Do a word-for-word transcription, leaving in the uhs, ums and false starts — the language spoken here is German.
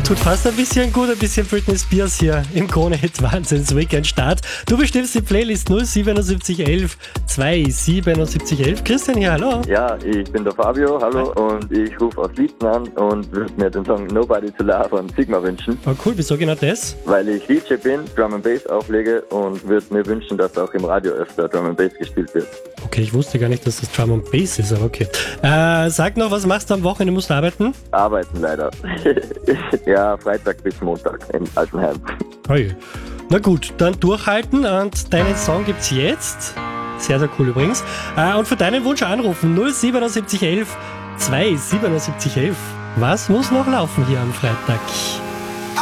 Tut fast ein bisschen gut, ein bisschen Britney Spears hier im Krone-Hit Wahnsinns Weekend Start. Du bestimmst die Playlist null sieben sieben eins zwei sieben sieben eins. Christian hier, hallo. Ja, ich bin der Fabio, hallo, und ich rufe aus Lietzen an und würde mir den Song Nobody to Love von Sigma wünschen. Oh cool, wieso genau das? Weil ich D J bin, Drum and Bass auflege und würde mir wünschen, dass auch im Radio öfter Drum and Bass gespielt wird. Okay, ich wusste gar nicht, dass das Drum and Bass ist, aber okay. Äh, sag noch, was machst du am Wochenende? Musst du arbeiten? Arbeiten leider. Ja, Freitag bis Montag in Altenheim. Hey. Na gut, dann durchhalten und deinen Song gibt's jetzt. Sehr, sehr cool übrigens. Äh, und für deinen Wunsch anrufen null sieben sieben eins zwei sieben sieben eins. Was muss noch laufen hier am Freitag?